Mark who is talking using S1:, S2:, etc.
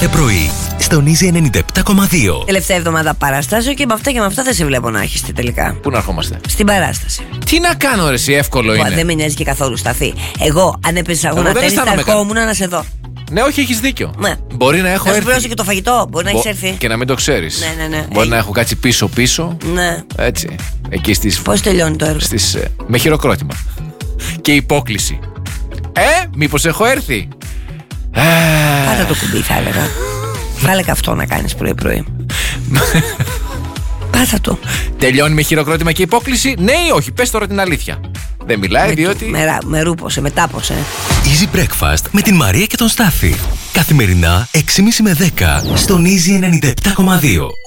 S1: κάθε πρωί στον Easy 97,2.
S2: Τελευταία εβδομάδα παραστάσεων και με αυτά δεν σε βλέπω να έχεις τελικά.
S3: Πού να ερχόμαστε?
S2: Στην παράσταση.
S3: Τι να κάνω, ρε, εσύ, εύκολο είναι.
S2: Δεν με νοιάζει και καθόλου σταθεί. Εγώ, αν έπαιζα αγώνα τέννις, θα ερχόμουν να σε δω.
S3: Ναι, όχι, έχεις δίκιο.
S2: Ναι.
S3: Μπορεί να έχω
S2: έρθει.
S3: έρθει.
S2: Να σου και το φαγητό, μπορεί να έχεις έρθει.
S3: Και να μην το ξέρεις.
S2: Ναι.
S3: Μπορεί να έχω κάτσει πίσω.
S2: Ναι.
S3: Έτσι. Εκεί στις.
S2: Πώς τελειώνει το έργο?
S3: Με χειροκρότημα. Και υπόκληση. Μήπως έχω έρθει?
S2: Πάτα το κουμπί, θα έλεγα. Βάλε αυτό να κάνεις πρωί-πρωί. Πάτα το.
S3: Τελειώνει με χειροκρότημα και υπόκληση, ναι ή όχι? Πες τώρα την αλήθεια. Δεν μιλάει, διότι.
S2: Με ρούπωσε, μετάπωσε.
S1: Easy Breakfast με την Μαρία και τον Στάφη. Καθημερινά 6.30 με 10 στον Easy 97,2.